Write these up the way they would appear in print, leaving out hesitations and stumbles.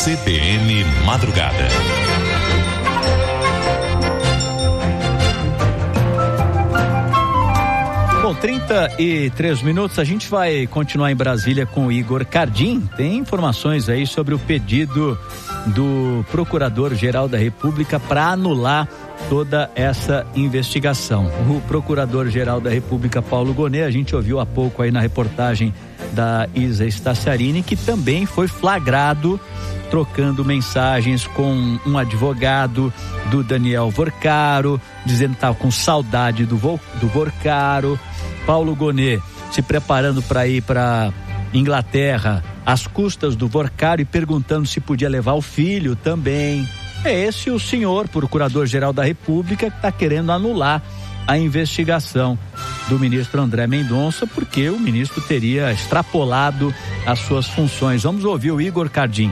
CBN Madrugada. Bom, 33 minutos, a gente vai continuar em Brasília com o Igor Cardim. Tem informações aí sobre o pedido do Procurador-Geral da República para anular toda essa investigação. O Procurador-Geral da República, Paulo Gonet, a gente ouviu há pouco aí na reportagem da Isa Staciarini, que também foi flagrado trocando mensagens com um advogado do Daniel Vorcaro, dizendo que estava com saudade do Vorcaro. Paulo Gonet se preparando para ir para Inglaterra às custas do Vorcaro e perguntando se podia levar o filho também. É esse o senhor Procurador-Geral da República que está querendo anular a investigação do ministro André Mendonça, porque o ministro teria extrapolado as suas funções. Vamos ouvir o Igor Cardim.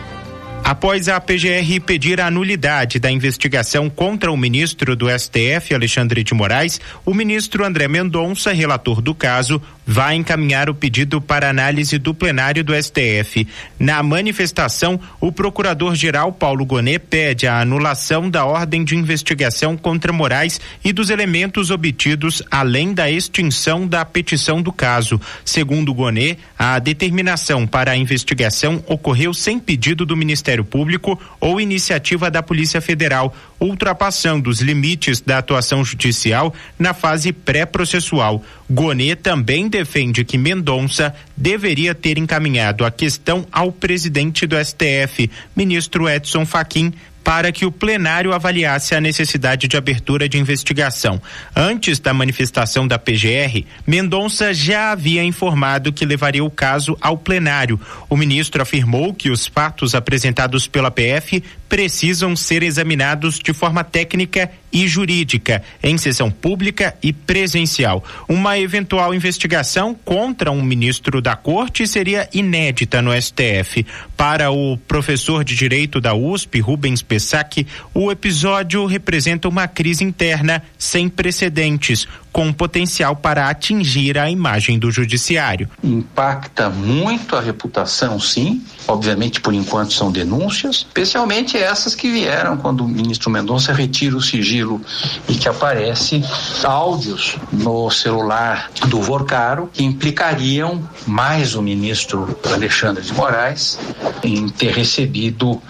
Após a PGR pedir a nulidade da investigação contra o ministro do STF, Alexandre de Moraes, o ministro André Mendonça, relator do caso, vai encaminhar o pedido para análise do plenário do STF. Na manifestação, o procurador-geral Paulo Gonet pede a anulação da ordem de investigação contra Moraes e dos elementos obtidos, além da extinção da petição do caso. Segundo Gonet, a determinação para a investigação ocorreu sem pedido do Ministério Público ou iniciativa da Polícia Federal, ultrapassando os limites da atuação judicial na fase pré-processual. Gonet também defende que Mendonça deveria ter encaminhado a questão ao presidente do STF, ministro Edson Fachin, para que o plenário avaliasse a necessidade de abertura de investigação. Antes da manifestação da PGR, Mendonça já havia informado que levaria o caso ao plenário. O ministro afirmou que os fatos apresentados pela PF precisam ser examinados de forma técnica e jurídica, em sessão pública e presencial. Uma eventual investigação contra um ministro da Corte seria inédita no STF. Para o professor de Direito da USP, Rubens Pessac, o episódio representa uma crise interna sem precedentes, com potencial para atingir a imagem do judiciário. Impacta muito a reputação, sim. Obviamente, por enquanto, são denúncias, especialmente essas que vieram quando o ministro Mendonça retira o sigilo e que aparece áudios no celular do Vorcaro que implicariam mais o ministro Alexandre de Moraes em ter recebido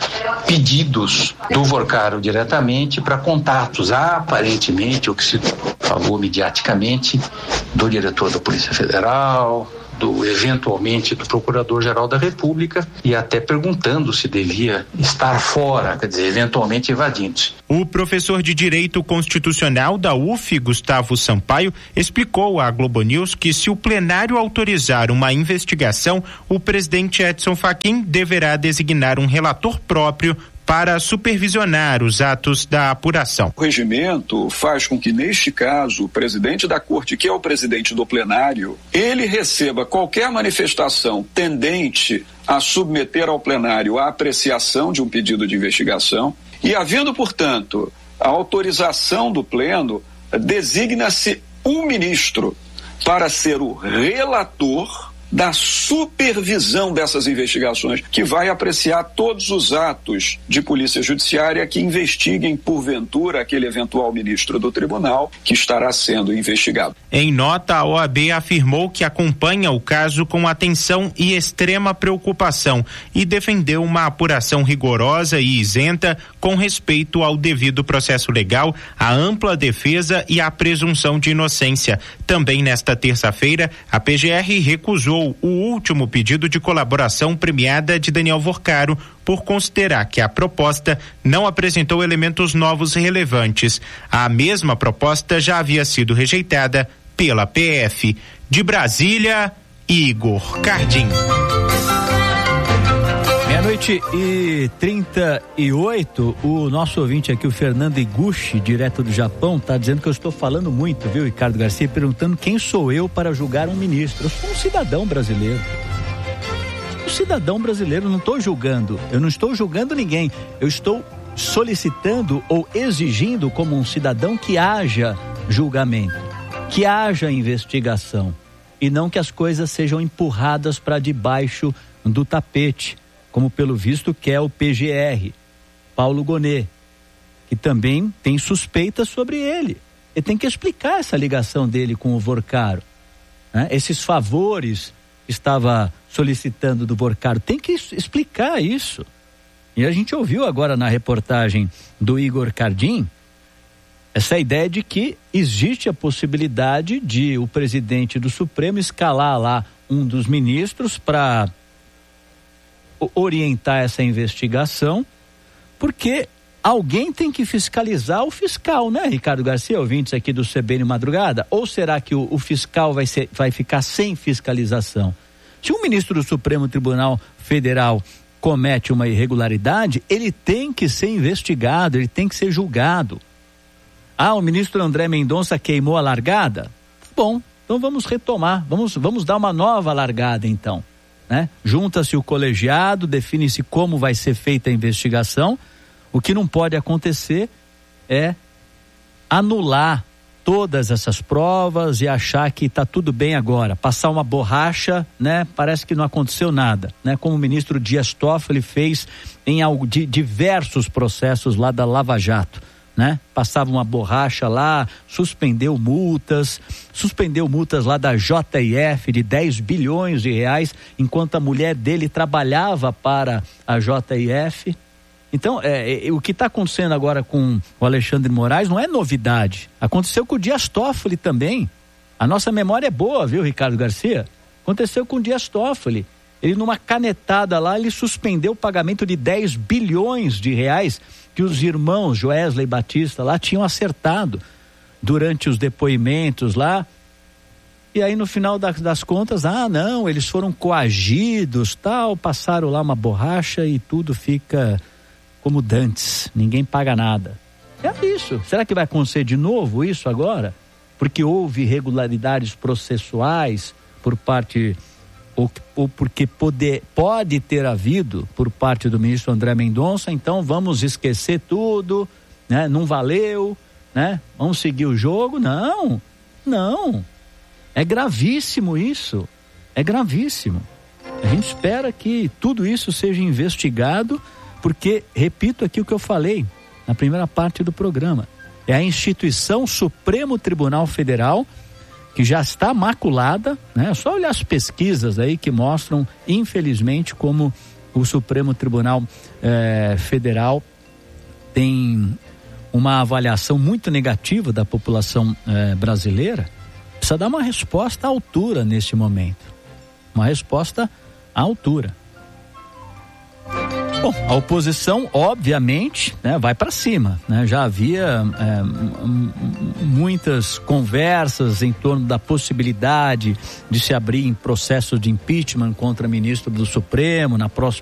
pedidos do Vorcaro diretamente para contatos, aparentemente, o que se falou mediaticamente, do diretor da Polícia Federal, eventualmente do Procurador-Geral da República, e até perguntando se devia estar fora, quer dizer, eventualmente evadindo-se. O professor de Direito Constitucional da UF, Gustavo Sampaio, explicou à Globo News que, se o plenário autorizar uma investigação, o presidente Edson Fachin deverá designar um relator próprio para supervisionar os atos da apuração. O regimento faz com que, neste caso, o presidente da Corte, que é o presidente do plenário, ele receba qualquer manifestação tendente a submeter ao plenário a apreciação de um pedido de investigação e, havendo, portanto, a autorização do pleno, designa-se um ministro para ser o relator da supervisão dessas investigações, que vai apreciar todos os atos de polícia judiciária que investiguem, porventura, aquele eventual ministro do tribunal que estará sendo investigado. Em nota, a OAB afirmou que acompanha o caso com atenção e extrema preocupação e defendeu uma apuração rigorosa e isenta com respeito ao devido processo legal, à ampla defesa e à presunção de inocência. Também nesta terça-feira, a PGR recusou o último pedido de colaboração premiada de Daniel Vorcaro por considerar que a proposta não apresentou elementos novos e relevantes. A mesma proposta já havia sido rejeitada pela PF. De Brasília, Igor Cardim. 12:38, o nosso ouvinte aqui, o Fernando Iguchi, direto do Japão, tá dizendo que eu estou falando muito, viu, Ricardo Garcia, perguntando quem sou eu para julgar um ministro. Eu sou um cidadão brasileiro. Não estou julgando. Eu não estou julgando ninguém. Eu estou solicitando ou exigindo como um cidadão que haja julgamento, que haja investigação e não que as coisas sejam empurradas para debaixo do tapete. como pelo visto quer o PGR, Paulo Gonet, que também tem suspeitas sobre ele. Ele tem que explicar essa ligação dele com o Vorcaro, né? Esses favores que estava solicitando do Vorcaro, tem que explicar isso. E a gente ouviu agora na reportagem do Igor Cardim essa ideia de que existe a possibilidade de o presidente do Supremo escalar lá um dos ministros para orientar essa investigação, porque alguém tem que fiscalizar o fiscal, né, Ricardo Garcia, ouvintes aqui do CBN Madrugada? Ou será que o fiscal vai ficar sem fiscalização? Se um ministro do Supremo Tribunal Federal comete uma irregularidade, ele tem que ser investigado, ele tem que ser julgado. O ministro André Mendonça queimou a largada? Bom, então vamos retomar, vamos dar uma nova largada então, né? Junta-se o colegiado, define-se como vai ser feita a investigação. O que não pode acontecer é anular todas essas provas e achar que está tudo bem agora, passar uma borracha, né? Parece que não aconteceu nada, né? Como o ministro Dias Toffoli fez em diversos processos lá da Lava Jato, né? Passava uma borracha lá, suspendeu multas lá da JF de 10 bilhões de reais, enquanto a mulher dele trabalhava para a JF. Então, o que está acontecendo agora com o Alexandre Moraes não é novidade. Aconteceu com o Dias Toffoli também. A nossa memória é boa, viu, Ricardo Garcia? Aconteceu com o Dias Toffoli. Ele, numa canetada lá, ele suspendeu o pagamento de 10 bilhões de reais que os irmãos Joesley Batista lá tinham acertado durante os depoimentos lá. E aí, no final das contas, não, eles foram coagidos, tal, passaram lá uma borracha e tudo fica como dantes, ninguém paga nada. É isso. Será que vai acontecer de novo isso agora? Porque houve irregularidades processuais por parte, ou porque pode ter havido por parte do ministro André Mendonça, então vamos esquecer tudo, né? Não valeu, né? Vamos seguir o jogo? Não. É gravíssimo isso. É gravíssimo. A gente espera que tudo isso seja investigado, porque, repito aqui o que eu falei na primeira parte do programa, é a instituição Supremo Tribunal Federal que já está maculada, né? É só olhar as pesquisas aí que mostram, infelizmente, como o Supremo Tribunal Federal tem uma avaliação muito negativa da população brasileira. Precisa dar uma resposta à altura neste momento. Uma resposta à altura. Bom, a oposição, obviamente, né, vai para cima, né? Já havia muitas conversas em torno da possibilidade de se abrir em processo de impeachment contra ministro do Supremo na próxima